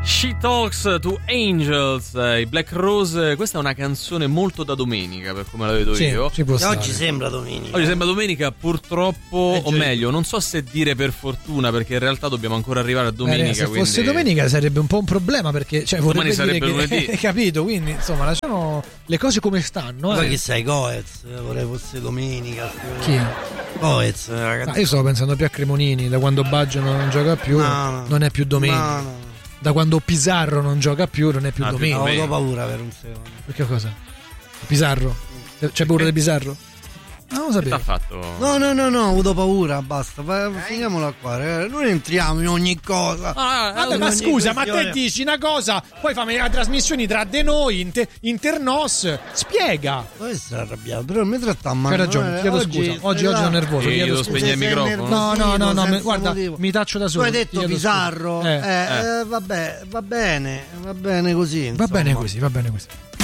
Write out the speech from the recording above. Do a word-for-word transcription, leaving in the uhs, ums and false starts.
She Talks to Angels, i Black Rose. Questa è una canzone molto da domenica, per come la vedo sì, io. Oggi sembra domenica. Oggi sembra domenica, purtroppo, o meglio, non so se dire per fortuna, perché in realtà dobbiamo ancora arrivare a domenica. Eh, se quindi... fosse domenica sarebbe un po' un problema, perché cioè, vorrebbe domani dire sarebbe che, lunedì. Hai capito? Quindi insomma lasciamo le cose come stanno. Ma eh. che sai, Goez? Vorrei fosse domenica. Chi? Goez, ragazzi. Ah, io stavo pensando più a Cremonini, da quando Baggio non gioca più, no, no. non è più domenica. No, no. Da quando Pizarro non gioca più, non è più ah, domenica. Ho avuto paura per un secondo. Perché cosa? Pizarro? C'è paura di Pizarro? Non lo sapevo. Che t'ha fatto? No, no, no, no, ho avuto paura, basta. Finiamola qua. Ragazzi. Noi entriamo in ogni cosa. Ah, vabbè, ma ogni scusa, questione. ma te dici una cosa, poi fammi le trasmissioni tra de noi, inter- internos. Spiega. Può essere arrabbiato, però mi trattammo. Hai ragione, chiedo oggi, scusa. Oggi, oggi sono nervoso. Sì, chiedo devo scusa. spegnere il microfono. No, no, no, no, mi- guarda, motivo. mi taccio da Tu solo. hai detto chiedo Pizarro. scusa. Eh, Eh. eh, vabbè, va bene, va bene così. Va insomma. bene così, va bene così.